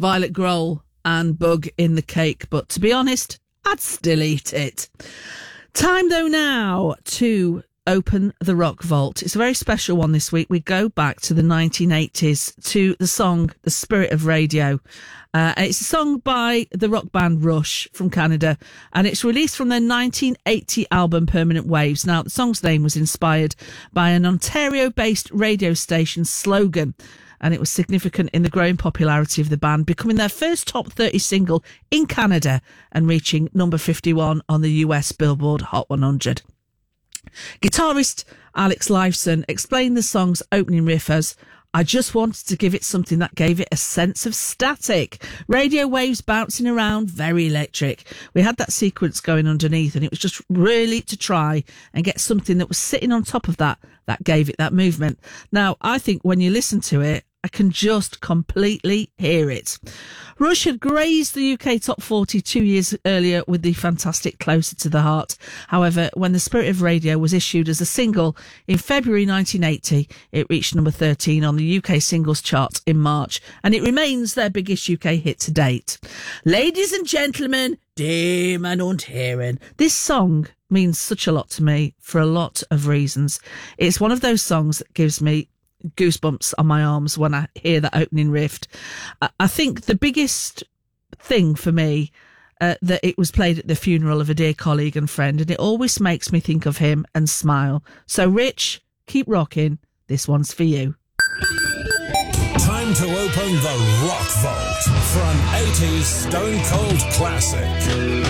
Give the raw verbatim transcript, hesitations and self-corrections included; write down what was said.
Violet Grohl and Bug in the Cake, but to be honest, I'd still eat it. Time though now to open the Rock Vault. It's a very special one this week. We go back to the nineteen eighties to the song The Spirit of Radio. Uh, it's a song by the rock band Rush from Canada, and it's released from their nineteen eighty album Permanent Waves. Now, the song's name was inspired by an Ontario-based radio station's slogan, and it was significant in the growing popularity of the band, becoming their first top thirty single in Canada and reaching number fifty-one on the U S Billboard Hot one hundred. Guitarist Alex Lifeson explained the song's opening riff as, "I just wanted to give it something that gave it a sense of static. Radio waves bouncing around, very electric. We had that sequence going underneath, and it was just really to try and get something that was sitting on top of that, that gave it that movement." Now, I think when you listen to it, I can just completely hear it. Rush had grazed the U K top forty two years earlier with the fantastic Closer to the Heart. However, when The Spirit of Radio was issued as a single in February nineteen eighty, it reached number thirteen on the U K singles chart in March, and it remains their biggest U K hit to date. Ladies and gentlemen, Damen und Herren, this song means such a lot to me for a lot of reasons. It's one of those songs that gives me goosebumps on my arms when I hear that opening riff. I think the biggest thing for me, uh, that it was played at the funeral of a dear colleague and friend, and it always makes me think of him and smile. So, Rich, keep rocking. This one's for you. Time to open the Rock Vault for an eighties Stone Cold classic.